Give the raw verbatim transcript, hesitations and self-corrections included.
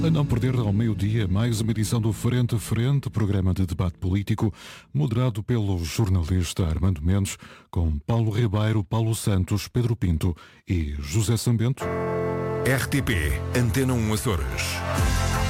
A não perder ao meio-dia mais uma edição do Frente a Frente, programa de debate político, moderado pelo jornalista Armando Mendes, com Paulo Ribeiro, Paulo Santos, Pedro Pinto e José Sambento. R T P Antena um Açores.